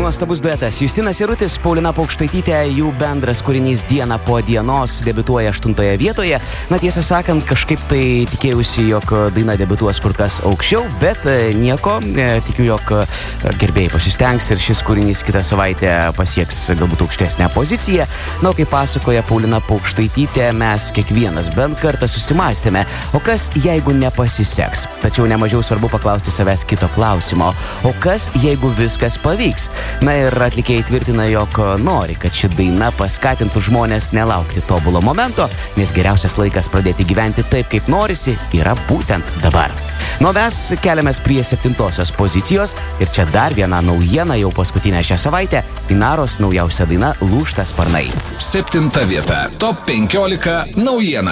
Nuostabus duetas. Justinas Jarutis, Paulina Paukštaitytė, jų bendras kūrinys Diena po dienos debiutuoja 8 vietoje. Na, tiesą sakant, kažkaip tai tikėjausi, jog daina debiutuos kur kas aukščiau, bet nieko. Tikiu, jog gerbėjai pasistengs ir šis kūrinys kitą savaitę pasieks galbūt aukštesnę poziciją. Na, kaip pasakoja Paulina Paukštaitytė, mes kiekvienas bent kartą susimąstėme, o kas jeigu nepasiseks. Tačiau nemažiau svarbu paklausti savęs kito klausimo. O kas jeigu viskas pavyks? Na ir atlikėjai tvirtina, jog nori, kad ši daina paskatintų žmonės nelaukti tobulo momento, nes geriausias laikas pradėti gyventi taip, kaip norisi, yra būtent dabar. Nu, mes keliamės prie 7 pozicijos ir čia dar viena naujiena jau paskutinę šią savaitę. Inaros naujausia daina Lūžta sparnai. 7 vieta. Top 15 naujiena.